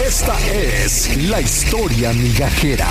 Esta es la historia migajera.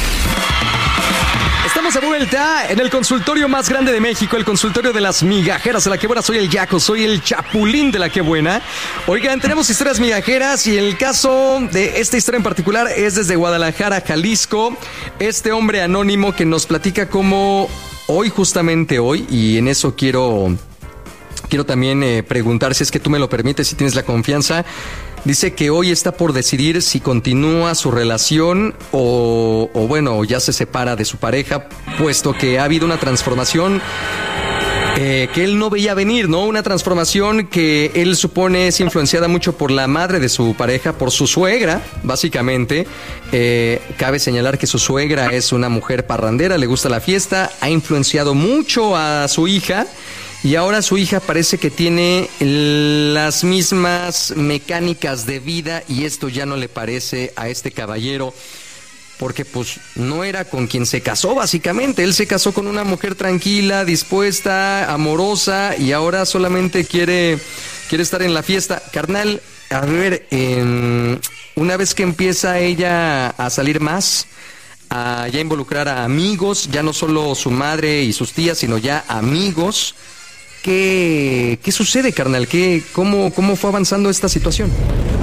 Estamos de vuelta en el consultorio más grande de México, el consultorio de las migajeras de La Qué Buena. Soy el Yaco, soy el Chapulín de La Qué Buena. Oigan, tenemos historias migajeras y el caso de esta historia en particular es desde Guadalajara, Jalisco. Este hombre anónimo que nos platica cómo justamente hoy, y en eso quiero también preguntar, si es que tú me lo permites, si tienes la confianza. Dice que hoy está por decidir si continúa su relación o bueno, ya se separa de su pareja, puesto que ha habido una transformación que él no veía venir, ¿no? Una transformación que él supone es influenciada mucho por la madre de su pareja, por su suegra, básicamente. Cabe señalar que su suegra es una mujer parrandera, le gusta la fiesta, ha influenciado mucho a su hija. Y ahora su hija parece que tiene las mismas mecánicas de vida y esto ya no le parece a este caballero, porque pues no era con quien se casó básicamente. Él se casó con una mujer tranquila, dispuesta, amorosa y ahora solamente quiere estar en la fiesta. Carnal, a ver, una vez que empieza ella a salir más, a ya involucrar a amigos, ya no solo su madre y sus tías, sino ya amigos. ¿Qué sucede, carnal? ¿Cómo fue avanzando esta situación?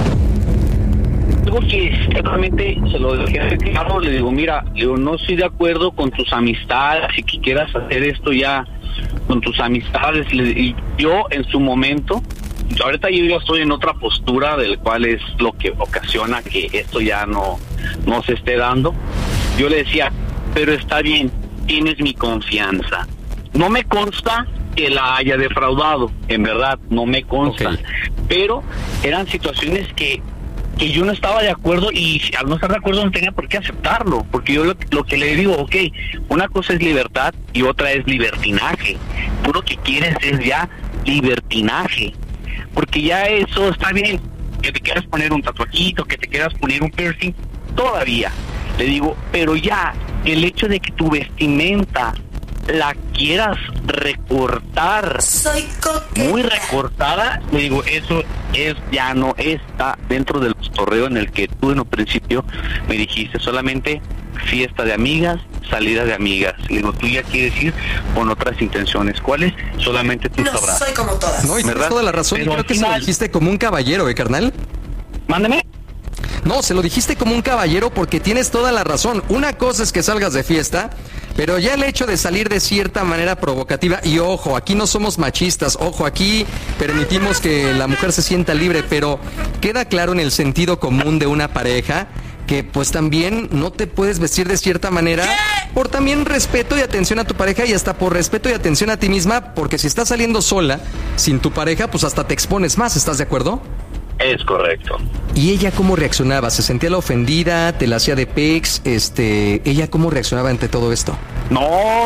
Algo que realmente se lo dejé claro, le digo, mira, no estoy de acuerdo con tus amistades, si que quieras hacer esto ya con tus amistades. Y yo en su momento, ahorita yo ya estoy en otra postura, del cual es lo que ocasiona que esto ya no se esté dando. Yo le decía, pero está bien, tienes mi confianza. No me consta que la haya defraudado, en verdad, no me consta. Okay. Pero eran situaciones que yo no estaba de acuerdo y al no estar de acuerdo no tenía por qué aceptarlo, porque yo lo que le digo, una cosa es libertad y otra es libertinaje. Tú lo que quieres es ya libertinaje, porque ya eso está bien, que te quieras poner un tatuajito, que te quieras poner un piercing, todavía. Le digo, pero ya el hecho de que tu vestimenta la quieras recortar, muy recortada, le digo, eso ya no está dentro del cotorreo en el que tú en un principio me dijiste, solamente fiesta de amigas, salida de amigas. Le digo, tú ya quieres ir con otras intenciones. ¿Cuáles? Solamente tú sabrás. No soy como todas. No, y tienes toda la razón. Pero creo que se lo dijiste como un caballero, carnal. Mándeme. No, se lo dijiste como un caballero porque tienes toda la razón. Una cosa es que salgas de fiesta, pero ya el hecho de salir de cierta manera provocativa, y ojo, aquí no somos machistas, ojo, aquí permitimos que la mujer se sienta libre, pero queda claro en el sentido común de una pareja que pues también no te puedes vestir de cierta manera por también respeto y atención a tu pareja y hasta por respeto y atención a ti misma, porque si estás saliendo sola, sin tu pareja, pues hasta te expones más, ¿estás de acuerdo? Es correcto. ¿Y ella cómo reaccionaba? ¿Se sentía la ofendida? ¿Te la hacía de pex? ¿Ella cómo reaccionaba ante todo esto? No,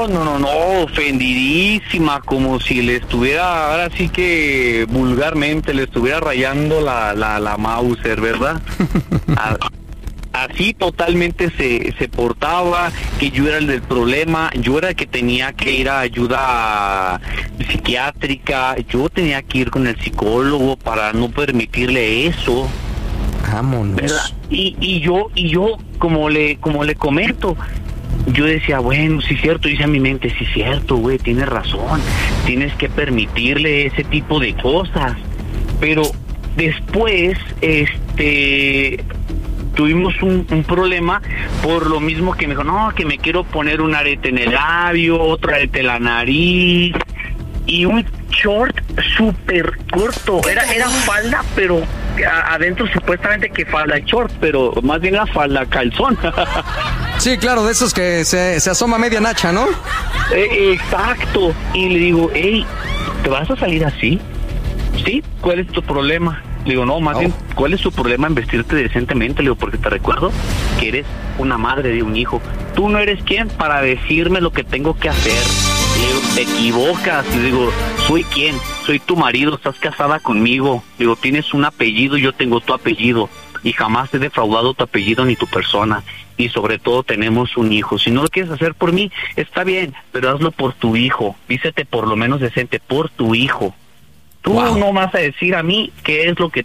ofendidísima, como si le estuviera, ahora sí que vulgarmente, le estuviera rayando la Mauser, ¿verdad? Así totalmente se portaba, que yo era el del problema, yo era el que tenía que ir a ayuda psiquiátrica, yo tenía que ir con el psicólogo para no permitirle eso. Vámonos. ¿Verdad? Y yo como le comento, yo decía, bueno, sí es cierto, dice a mi mente, sí es cierto, güey, tienes razón, tienes que permitirle ese tipo de cosas. Pero después, tuvimos un problema por lo mismo que me dijo, no, que me quiero poner un arete en el labio, otro arete en la nariz y un short súper corto. Era falda, pero adentro supuestamente que falda short, pero más bien la falda calzón. Sí, claro, de esos que se asoma media nacha, ¿no? Exacto. Y le digo, hey, ¿te vas a salir así? ¿Sí? ¿Cuál es tu problema? Le digo, no, más bien, ¿cuál es tu problema en vestirte decentemente? Le digo, porque te recuerdo que eres una madre de un hijo. Tú no eres quien para decirme lo que tengo que hacer. Le digo, te equivocas. Le digo, ¿soy quién? Soy tu marido, estás casada conmigo. Le digo, tienes un apellido, yo tengo tu apellido. Y jamás he defraudado tu apellido ni tu persona. Y sobre todo tenemos un hijo. Si no lo quieres hacer por mí, está bien, pero hazlo por tu hijo. Vístete por lo menos decente, por tu hijo. Tú no vas a decir a mí qué es lo que